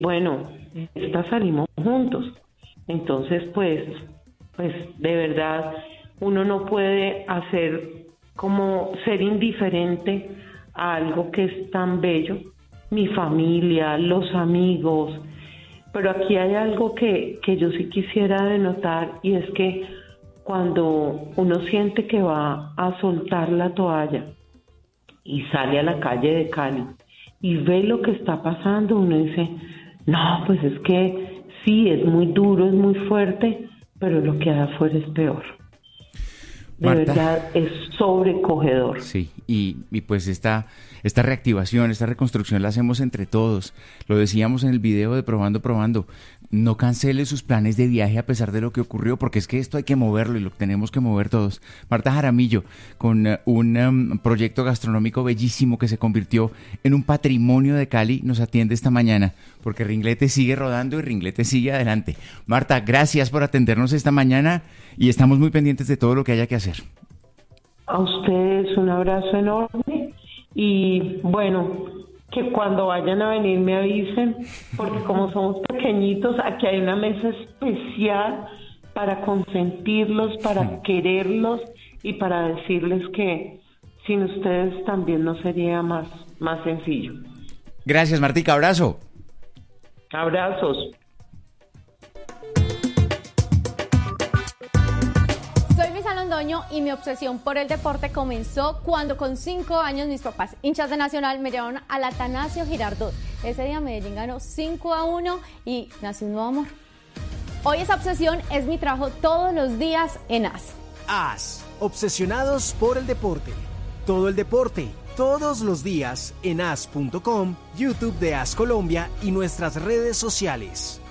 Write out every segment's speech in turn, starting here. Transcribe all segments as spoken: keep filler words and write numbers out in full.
bueno, esta salimos juntos. Entonces, pues, pues de verdad, uno no puede hacer como ser indiferente a algo que es tan bello. Mi familia, los amigos, pero aquí hay algo que, que yo sí quisiera denotar, y es que cuando uno siente que va a soltar la toalla y sale a la calle de Cali y ve lo que está pasando, uno dice, no, pues es que sí, es muy duro, es muy fuerte, pero lo que hay afuera es peor. De Marta, verdad, es sobrecogedor. sí, y, y pues esta, esta reactivación, esta reconstrucción la hacemos entre todos. Lo decíamos en el video de Probando, Probando. No cancele sus planes de viaje a pesar de lo que ocurrió, porque es que esto hay que moverlo y lo tenemos que mover todos. Marta Jaramillo, con uh, un um, proyecto gastronómico bellísimo que se convirtió en un patrimonio de Cali, nos atiende esta mañana, porque Ringlete sigue rodando y Ringlete sigue adelante. Marta, gracias por atendernos esta mañana y estamos muy pendientes de todo lo que haya que hacer. A ustedes un abrazo enorme y bueno, que cuando vayan a venir me avisen, porque como somos pequeñitos, aquí hay una mesa especial para consentirlos, para quererlos y para decirles que sin ustedes también no sería más, más sencillo. Gracias, Martica, abrazo. Abrazos. Londoño, y mi obsesión por el deporte comenzó cuando con cinco años mis papás, hinchas de Nacional, me llevaron al Atanasio Girardot. Ese día Medellín ganó cinco a uno y nació un nuevo amor. Hoy esa obsesión es mi trabajo todos los días en A S. A S, obsesionados por el deporte. Todo el deporte, todos los días en A S punto com, YouTube de A S Colombia y nuestras redes sociales.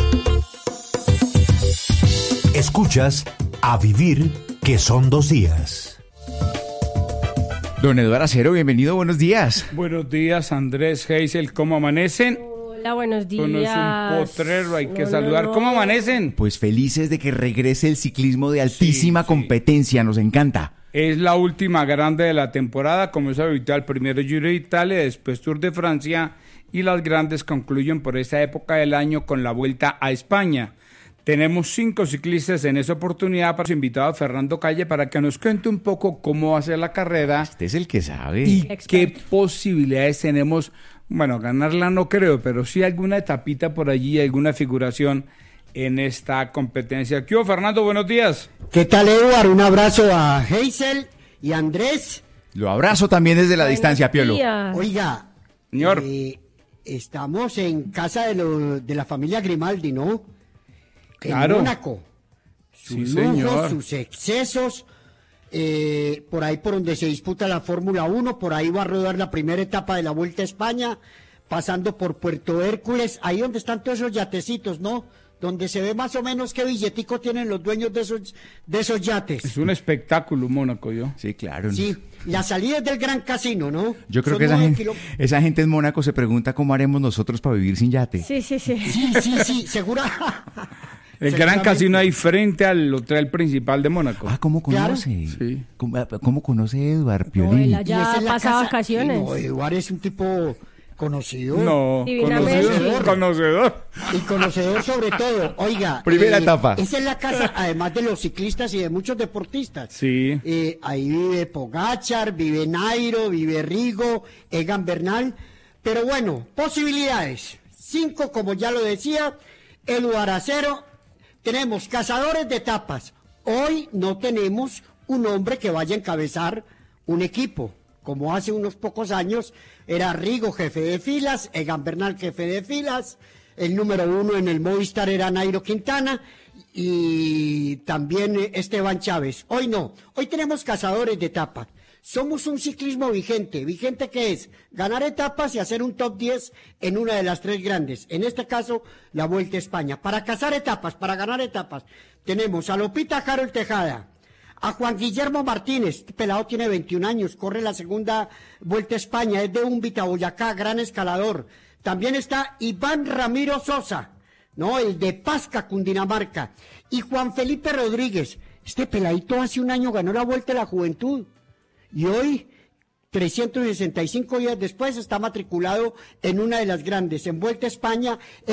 Escuchas A Vivir, que son dos días. Don Eduardo Acero, bienvenido, buenos días. Buenos días, Andrés, Heisel, ¿cómo amanecen? Hola, buenos días. Esto no es un potrero, hay que no, saludar. no, no. ¿Cómo amanecen? Pues felices de que regrese el ciclismo de altísima Sí, sí. competencia, nos encanta. Es la última grande de la temporada, como es habitual, primero Giro de Italia, después Tour de Francia, y las grandes concluyen por esta época del año con la Vuelta a España. Tenemos cinco ciclistas en esa oportunidad, para su invitado Fernando Calle, para que nos cuente un poco cómo va a ser la carrera. Este es el que sabe. Y Experto. qué posibilidades tenemos, bueno, ganarla no creo, pero sí alguna etapita por allí, alguna figuración en esta competencia. ¿Qué hubo, Fernando? Buenos días. ¿Qué tal, Eduard? Un abrazo a Heisel y a Andrés. Lo abrazo también desde la Buenos distancia, Piolo. días. Oiga, Señor. eh, estamos en casa de, lo- de la familia Grimaldi, ¿no? Claro. En Mónaco. Sus Sí, lujos, señor. sus excesos, eh, por ahí por donde se disputa la Fórmula uno, por ahí va a rodar la primera etapa de la Vuelta a España, pasando por Puerto Hércules, ahí donde están todos esos yatecitos, ¿no? Donde se ve más o menos qué billetico tienen los dueños de esos, de esos yates. Es un espectáculo, Mónaco, yo. Sí, claro. Sí, la salida es del Gran Casino, ¿no? Yo creo Son que esa nueve gente, kiló- esa gente en Mónaco se pregunta cómo haremos nosotros para vivir sin yate. Sí, sí, sí. Sí, sí, sí, segura. El Gran Seguramente. Casino ahí frente al hotel principal de Mónaco. Ah, ¿cómo Claro. conoce? Sí. ¿Cómo, cómo conoce Eduard No, Piolín? él allá Y esa es la pasa casa- vacaciones. No, Eduard es un tipo conocido. No, Divinamente. conocedor, conocedor. Y conocedor sobre todo. Oiga. Primera eh, etapa. Esa es la casa, además de los ciclistas y de muchos deportistas. Sí. Eh, ahí vive Pogačar, vive Nairo, vive Rigo, Egan Bernal. Pero bueno, posibilidades. Cinco, como ya lo decía, Eduard Acero. Tenemos cazadores de etapas. Hoy no tenemos un hombre que vaya a encabezar un equipo, como hace unos pocos años era Rigo jefe de filas, Egan Bernal jefe de filas, el número uno en el Movistar era Nairo Quintana y también Esteban Chávez. Hoy no, hoy tenemos cazadores de etapas. Somos un ciclismo vigente. ¿Vigente qué es? Ganar etapas y hacer un top diez en una de las tres grandes. En este caso, la Vuelta a España. Para cazar etapas, para ganar etapas, tenemos a Lopita Harold Tejada, a Juan Guillermo Martínez. Este pelado tiene veintiún años, corre la segunda Vuelta a España, es de Úmbita, Boyacá, gran escalador. También está Iván Ramiro Sosa, ¿no? El de Pasca, Cundinamarca. Y Juan Felipe Rodríguez. Este peladito hace un año ganó la Vuelta a la Juventud. Y hoy trescientos sesenta y cinco días después está matriculado en una de las grandes, en Vuelta a España.